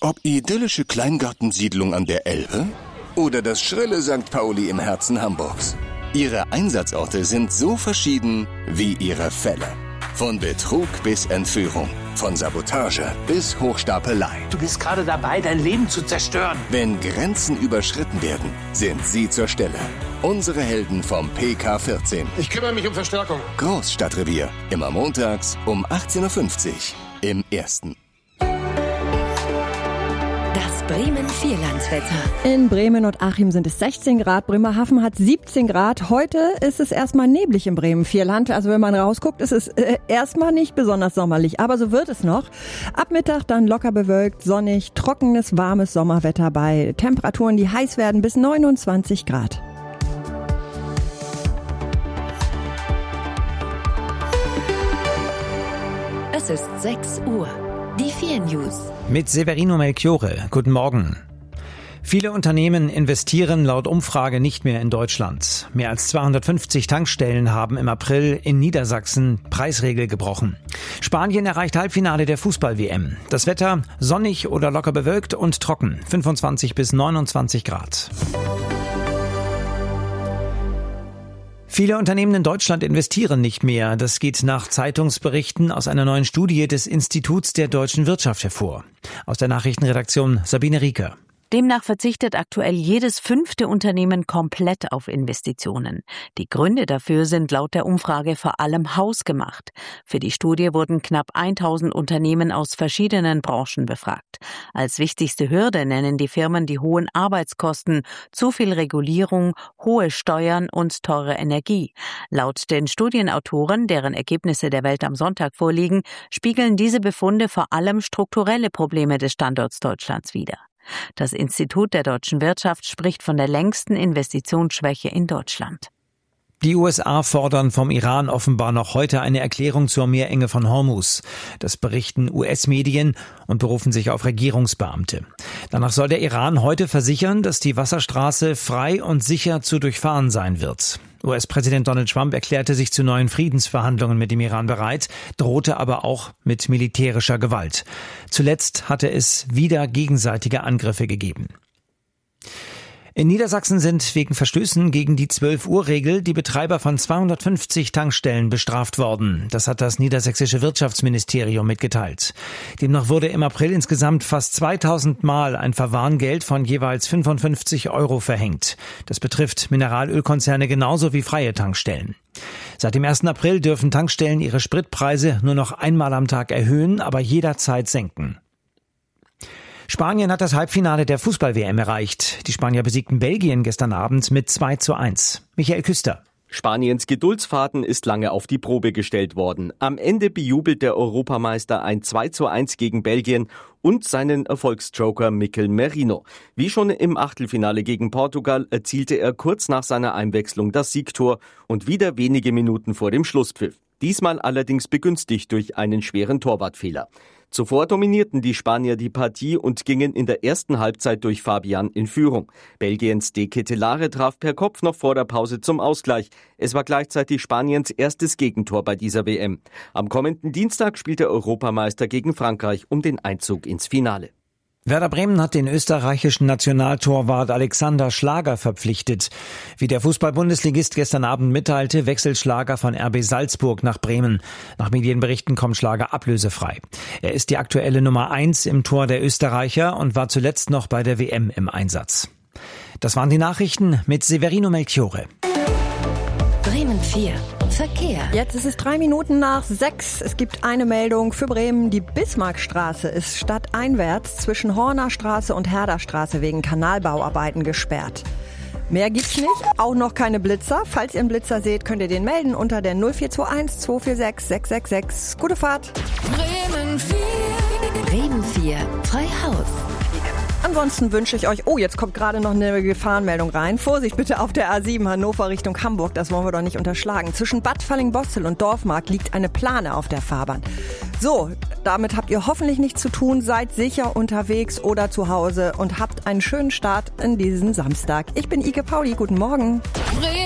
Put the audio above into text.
Ob idyllische Kleingartensiedlung an der Elbe oder das schrille St. Pauli im Herzen Hamburgs. Ihre Einsatzorte sind so verschieden wie ihre Fälle. Von Betrug bis Entführung, von Sabotage bis Hochstapelei. Du bist gerade dabei, dein Leben zu zerstören. Wenn Grenzen überschritten werden, sind sie zur Stelle. Unsere Helden vom PK14. Ich kümmere mich um Verstärkung. Großstadtrevier. Immer montags um 18.50 Uhr im Ersten. Das Bremen-Vierlandswetter. In Bremen und Achim sind es 16 Grad, Bremerhaven hat 17 Grad. Heute ist es erstmal neblig im Bremen-Vierland. Also wenn man rausguckt, ist es erstmal nicht besonders sommerlich. Aber so wird es noch. Ab Mittag dann locker bewölkt, sonnig, trockenes, warmes Sommerwetter bei Temperaturen, die heiß werden bis 29 Grad. Es ist 6 Uhr. Die 4 News. Mit Severino Melchiorre. Guten Morgen. Viele Unternehmen investieren laut Umfrage nicht mehr in Deutschland. Mehr als 250 Tankstellen haben im April in Niedersachsen Preisregel gebrochen. Spanien erreicht Halbfinale der Fußball-WM. Das Wetter sonnig oder locker bewölkt und trocken. 25 bis 29 Grad. Viele Unternehmen in Deutschland investieren nicht mehr. Das geht nach Zeitungsberichten aus einer neuen Studie des Instituts der deutschen Wirtschaft hervor. Aus der Nachrichtenredaktion Sabine Rieker. Demnach verzichtet aktuell jedes 5. Unternehmen komplett auf Investitionen. Die Gründe dafür sind laut der Umfrage vor allem hausgemacht. Für die Studie wurden knapp 1000 Unternehmen aus verschiedenen Branchen befragt. Als wichtigste Hürde nennen die Firmen die hohen Arbeitskosten, zu viel Regulierung, hohe Steuern und teure Energie. Laut den Studienautoren, deren Ergebnisse der Welt am Sonntag vorliegen, spiegeln diese Befunde vor allem strukturelle Probleme des Standorts Deutschlands wider. Das Institut der deutschen Wirtschaft spricht von der längsten Investitionsschwäche in Deutschland. Die USA fordern vom Iran offenbar noch heute eine Erklärung zur Meerenge von Hormuz. Das berichten US-Medien und berufen sich auf Regierungsbeamte. Danach soll der Iran heute versichern, dass die Wasserstraße frei und sicher zu durchfahren sein wird. US-Präsident Donald Trump erklärte sich zu neuen Friedensverhandlungen mit dem Iran bereit, drohte aber auch mit militärischer Gewalt. Zuletzt hatte es wieder gegenseitige Angriffe gegeben. In Niedersachsen sind wegen Verstößen gegen die 12-Uhr-Regel die Betreiber von 250 Tankstellen bestraft worden. Das hat das niedersächsische Wirtschaftsministerium mitgeteilt. Demnach wurde im April insgesamt fast 2000 Mal ein Verwarngeld von jeweils 55 € verhängt. Das betrifft Mineralölkonzerne genauso wie freie Tankstellen. Seit dem 1. April dürfen Tankstellen ihre Spritpreise nur noch einmal am Tag erhöhen, aber jederzeit senken. Spanien hat das Halbfinale der Fußball-WM erreicht. Die Spanier besiegten Belgien gestern Abend mit 2:1. Michael Küster. Spaniens Geduldsfaden ist lange auf die Probe gestellt worden. Am Ende bejubelt der Europameister ein 2:1 gegen Belgien und seinen Erfolgsjoker Mikel Merino. Wie schon im Achtelfinale gegen Portugal erzielte er kurz nach seiner Einwechslung das Siegtor und wieder wenige Minuten vor dem Schlusspfiff. Diesmal allerdings begünstigt durch einen schweren Torwartfehler. Zuvor dominierten die Spanier die Partie und gingen in der ersten Halbzeit durch Fabian in Führung. Belgiens De Ketelaere traf per Kopf noch vor der Pause zum Ausgleich. Es war gleichzeitig Spaniens erstes Gegentor bei dieser WM. Am kommenden Dienstag spielt der Europameister gegen Frankreich um den Einzug ins Finale. Werder Bremen hat den österreichischen Nationaltorwart Alexander Schlager verpflichtet. Wie der Fußball-Bundesligist gestern Abend mitteilte, wechselt Schlager von RB Salzburg nach Bremen. Nach Medienberichten kommt Schlager ablösefrei. Er ist die aktuelle Nummer 1 im Tor der Österreicher und war zuletzt noch bei der WM im Einsatz. Das waren die Nachrichten mit Severino Melchiorre. Bremen 4. Verkehr. Jetzt ist es 3 Minuten nach 6. Es gibt eine Meldung für Bremen. Die Bismarckstraße ist stadteinwärts zwischen Horner Straße und Herderstraße wegen Kanalbauarbeiten gesperrt. Mehr gibt's nicht, auch noch keine Blitzer. Falls ihr einen Blitzer seht, könnt ihr den melden unter der 0421 246 666. Gute Fahrt. Bremen 4. Bremen 4. Frei Haus. Ansonsten wünsche ich euch, jetzt kommt gerade noch eine Gefahrenmeldung rein. Vorsicht bitte auf der A7 Hannover Richtung Hamburg, das wollen wir doch nicht unterschlagen. Zwischen Bad Falling-Bostel und Dorfmark liegt eine Plane auf der Fahrbahn. So, damit habt ihr hoffentlich nichts zu tun, seid sicher unterwegs oder zu Hause und habt einen schönen Start in diesen Samstag. Ich bin Ike Pauli, guten Morgen.